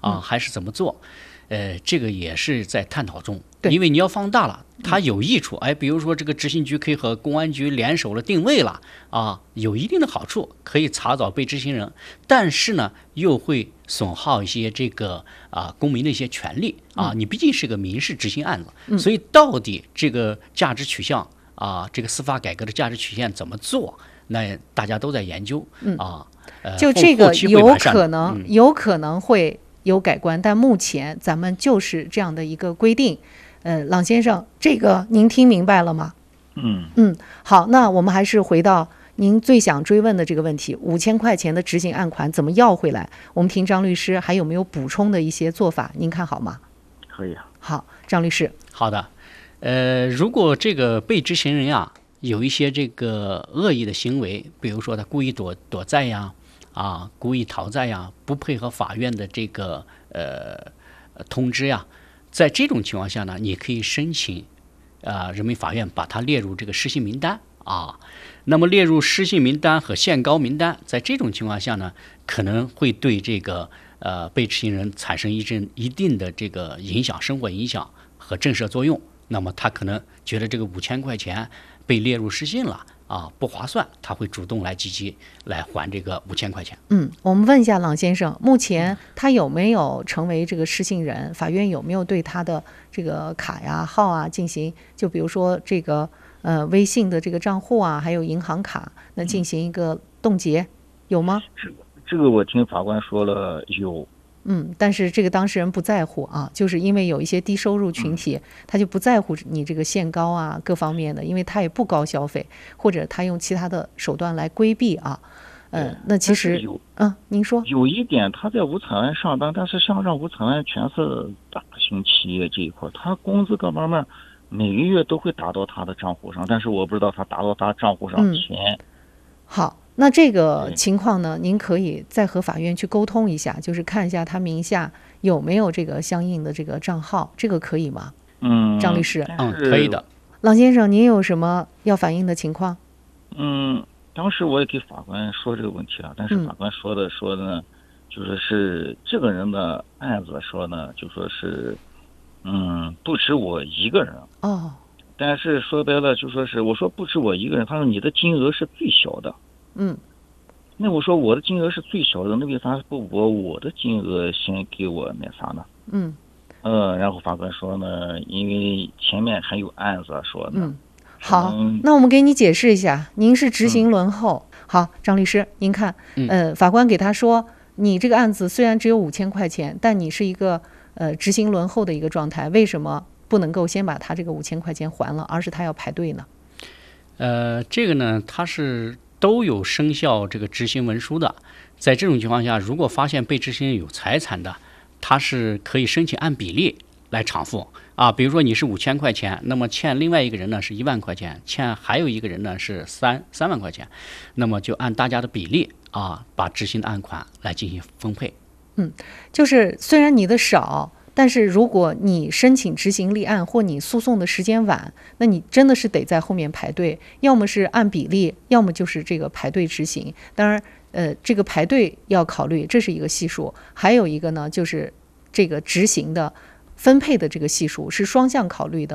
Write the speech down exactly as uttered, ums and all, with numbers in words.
啊，还是怎么做？呃，这个也是在探讨中，因为你要放大了，它有益处。哎，比如说这个执行局可以和公安局联手了定位了啊，有一定的好处，可以查找被执行人，但是呢，又会损耗一些这个啊公民的一些权利啊。你毕竟是个民事执行案子， 嗯、 所以到底这个价值取向啊，这个司法改革的价值曲线怎么做？那大家都在研究、 嗯、 啊。呃， 就这个有可能、 嗯、 有可能会有改观，但目前咱们就是这样的一个规定。呃，郎先生，这个您听明白了吗？ 嗯嗯，好，那我们还是回到您最想追问的这个问题：五千块钱的执行案款怎么要回来？我们听张律师还有没有补充的一些做法？您看好吗？ 可以啊。 好，张律师。 好的，呃，如果这个被执行人啊有一些这个恶意的行为，比如说他故意躲躲债呀。啊，故意逃债呀，不配合法院的这个呃通知呀，在这种情况下呢，你可以申请啊、呃、人民法院把它列入这个失信名单啊。那么列入失信名单和限高名单，在这种情况下呢，可能会对这个呃被执行人产生一阵一定的这个影响、生活影响和震慑作用。那么他可能觉得这个五千块钱被列入失信了。啊，不划算，他会主动来积极来还这个五千块钱。 嗯，我们问一下郎先生，目前他有没有成为这个失信人？法院有没有对他的这个卡呀、号啊进行，就比如说这个呃微信的这个账户啊，还有银行卡，那进行一个冻结，有吗？ 这个这个我听法官说了有。 嗯，但是这个当事人不在乎啊，就是因为有一些低收入群体，他就不在乎你这个限高啊各方面的，因为他也不高消费，或者他用其他的手段来规避啊。嗯、呃，那其实嗯，您说有一点，他在五彩湾上班，但是像让五彩湾全是大型企业这一块，他工资各方面每个月都会打到他的账户上，但是我不知道他打到他账户上钱。 嗯、好。那这个情况呢，您可以再和法院去沟通一下，就是看一下他名下有没有这个相应的这个账号，这个可以吗？ 嗯， 张律师， 嗯，可以的。 郎先生，您有什么要反映的情况？ 嗯，当时我也给法官说这个问题了，但是法官说的、嗯、说的呢，就说是这个人的案子说呢，就说是，嗯，不止我一个人哦。 但是说白了，就说是我说不止我一个人，他说你的金额是最小的。 嗯， 那我说我的金额是最小的，那为啥不我我的金额先给我那啥呢？ 嗯， 呃，然后法官说呢，因为前面还有案子说呢。 嗯，好，那我们给你解释一下，您是执行轮后。嗯、好，张律师，您看，呃，法官给他说，你这个案子虽然只有五千块钱，但你是一个呃执行轮后的一个状态，为什么不能够先把他这个五千块钱还了，而是他要排队呢？ 呃，这个呢，他是。都有生效这个执行文书的，在这种情况下，如果发现被执行人有财产的，他是可以申请按比例来偿付啊。比如说你是五千块钱，那么欠另外一个人呢是一万块钱，欠还有一个人呢是三三万块钱，那么就按大家的比例啊，把执行的案款来进行分配。 嗯，就是虽然你的少。但是如果你申请执行立案或你诉讼的时间晚，那你真的是得在后面排队，要么是按比例，要么就是这个排队执行。当然，呃，这个排队要考虑，这是一个系数。还有一个呢，就是这个执行的分配的这个系数是双向考虑的。